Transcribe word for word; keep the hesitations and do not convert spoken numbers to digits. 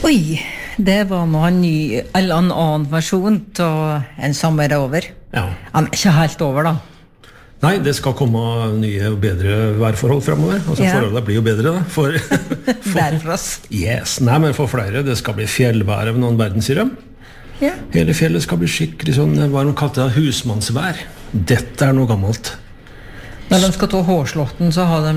Oi, det var nå en ny, eller en annen versjon av En sommer er over. Ja. Han er ikke helt over da. Nei, det skal komme nye og bedre værforhold fremover. Altså Ja. forholdet blir jo bedre da. For, for, Bare for oss. yes, nei, men for flere, det skal bli fjellvær av noen verden, sier de. Ja. Hele fjellet skal bli skikkelig sånn, hva de kalte det, husmannsvær. Dette er noe gammelt. Når de skal ta hårslåtten, så har de